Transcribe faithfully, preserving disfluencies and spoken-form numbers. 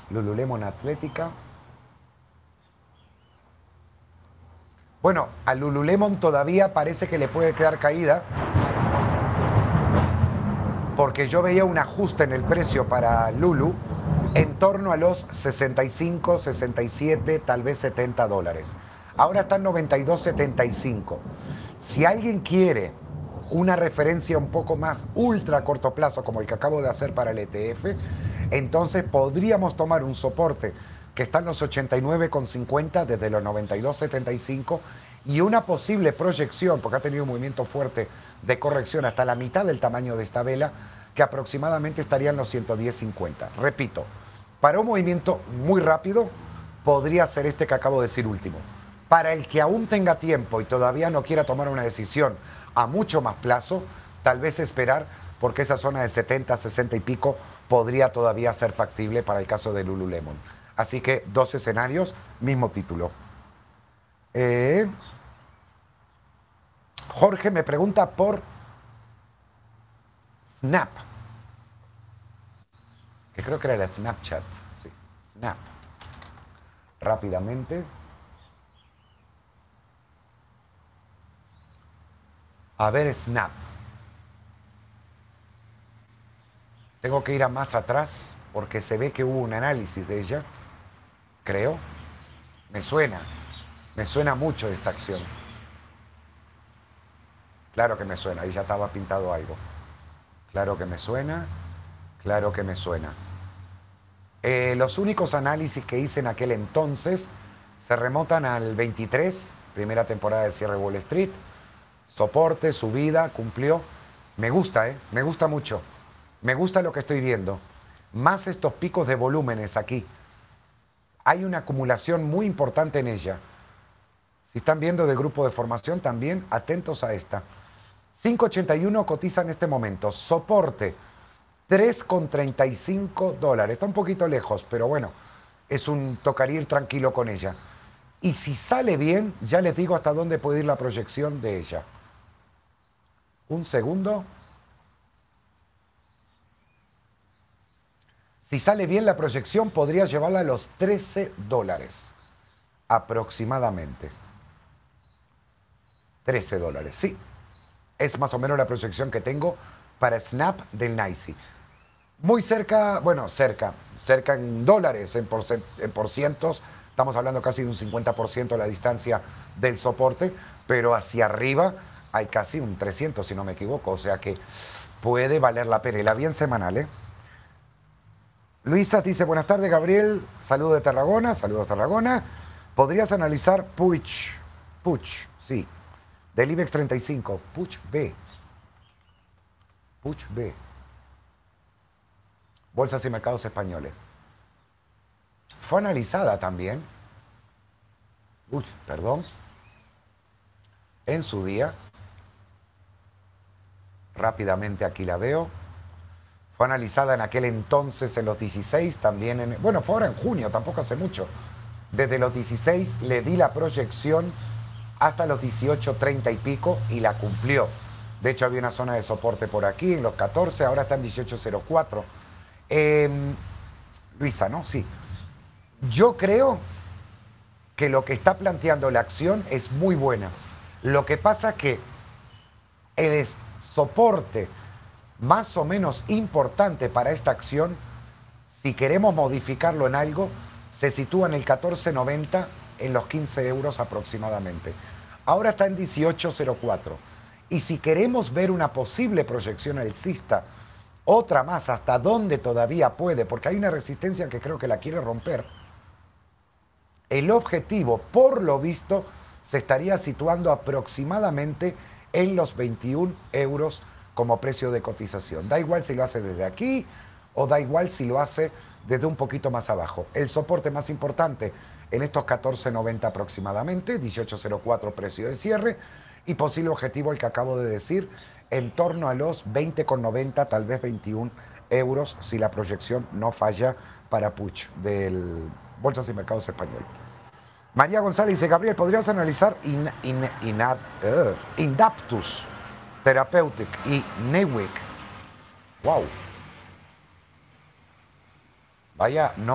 Lululemon Atlética. Bueno, a Lululemon todavía parece que le puede quedar caída, porque yo veía un ajuste en el precio para Lulu en torno a los sesenta y cinco, sesenta y siete, tal vez setenta dólares. Ahora está en noventa y dos setenta y cinco. Si alguien quiere una referencia un poco más ultra corto plazo, como el que acabo de hacer para el E T F, entonces podríamos tomar un soporte que está en los ochenta y nueve cincuenta desde los noventa y dos setenta y cinco y una posible proyección, porque ha tenido un movimiento fuerte de corrección hasta la mitad del tamaño de esta vela, que aproximadamente estaría en los ciento diez cincuenta. Repito, para un movimiento muy rápido podría ser este que acabo de decir último. Para el que aún tenga tiempo y todavía no quiera tomar una decisión a mucho más plazo, tal vez esperar, porque esa zona de setenta, sesenta y pico podría todavía ser factible para el caso de Lululemon. Así que dos escenarios, mismo título. Eh, Jorge me pregunta por Snap, que creo que era la Snapchat. Sí, Snap. Rápidamente. A ver, Snap. Tengo que ir a más atrás porque se ve que hubo un análisis de ella, creo. Me suena, me suena mucho esta acción. Claro que me suena, ahí ya estaba pintado algo. Claro que me suena, claro que me suena. Eh, los únicos análisis que hice en aquel entonces se remontan al veintitrés, primera temporada de cierre Wall Street. Soporte, subida, cumplió. Me gusta, ¿eh? Me gusta mucho. Me gusta lo que estoy viendo. Más estos picos de volúmenes aquí. Hay una acumulación muy importante en ella. Si están viendo del grupo de formación también, atentos a esta. cinco ochenta y uno cotiza en este momento. Soporte, tres treinta y cinco dólares. Está un poquito lejos, pero bueno, es un tocar ir tranquilo con ella. Y si sale bien, ya les digo hasta dónde puede ir la proyección de ella. Un segundo. Si sale bien la proyección, podría llevarla a los trece dólares. Aproximadamente. trece dólares, sí. Es más o menos la proyección que tengo para Snap del NYSE. Muy cerca, bueno, cerca, cerca en dólares, en, por, en por cientos. Estamos hablando casi de un cincuenta por ciento de la distancia del soporte, pero hacia arriba hay casi un trescientos, si no me equivoco. O sea que puede valer la pena. Y la bien semanal, ¿eh? Luisa dice, buenas tardes, Gabriel. Saludos de Tarragona, saludos de Tarragona. ¿Podrías analizar Puig? Puig, sí. Del IBEX treinta y cinco. Puig B. Puig B. Bolsas y mercados españoles. Fue analizada también. Uy, perdón. En su día. Rápidamente aquí la veo. Fue analizada en aquel entonces en los dieciséis, también en... Bueno, fue ahora en junio, tampoco hace mucho. Desde los dieciséis le di la proyección hasta los dieciocho treinta y pico y la cumplió. De hecho, había una zona de soporte por aquí, en los catorce, ahora está en dieciocho cero cuatro. Eh, Luisa, ¿no? Sí. Yo creo que lo que está planteando la acción es muy buena. Lo que pasa que el soporte más o menos importante para esta acción, si queremos modificarlo en algo, se sitúa en el catorce noventa, en los quince euros aproximadamente. Ahora está en dieciocho cero cuatro. Y si queremos ver una posible proyección alcista, otra más, hasta dónde todavía puede, porque hay una resistencia que creo que la quiere romper, el objetivo, por lo visto, se estaría situando aproximadamente en los veintiún euros como precio de cotización. Da igual si lo hace desde aquí o da igual si lo hace desde un poquito más abajo. El soporte más importante en estos catorce noventa aproximadamente, dieciocho cero cuatro precio de cierre, y posible objetivo el que acabo de decir, en torno a los veinte noventa, tal vez veintiún euros, si la proyección no falla para Puig, del Bolsas y Mercados Español. María González dice, Gabriel, ¿podrías analizar in, in, in, uh, Indaptus Therapeutic y Newick? Wow. Vaya, no.